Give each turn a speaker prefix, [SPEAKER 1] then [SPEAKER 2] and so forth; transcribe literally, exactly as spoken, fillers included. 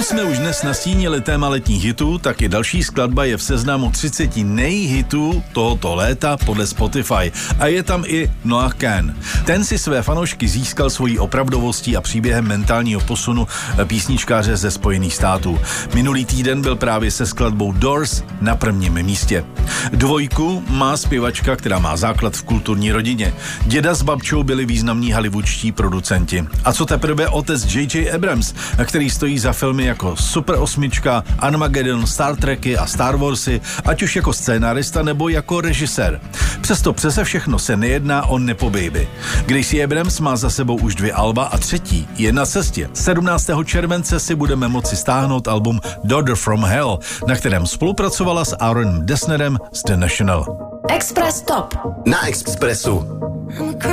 [SPEAKER 1] jsme už dnes nastínili téma letních hitů, tak i další skladba je v seznamu třiceti nejhitů tohoto léta podle Spotify. A je tam i Noah Kahan. Ten si své fanoušky získal svojí opravdovostí a příběhem mentálního posunu písničkáře ze Spojených států. Minulý týden byl právě se skladbou Doors na prvním místě. Dvojku má zpěvačka, která má základ v kulturní rodině. Děda s babčou byli významní hollywoodští producenti. A co teprve otec J J Abrams, který stojí za filmy jako Super osmička, Armageddon, Star Treky a Star Warsy, ať už jako scénárista nebo jako režisér. Přesto přese všechno se nejedná o nepo baby. Gracie Abrams má za sebou už dvě alba a třetí je na cestě. sedmnáctého července si budeme moci stáhnout album Daughter from Hell, na kterém spolupracovala s Aaronem Dessnerem z The National.
[SPEAKER 2] Express Top
[SPEAKER 3] Na Expressu.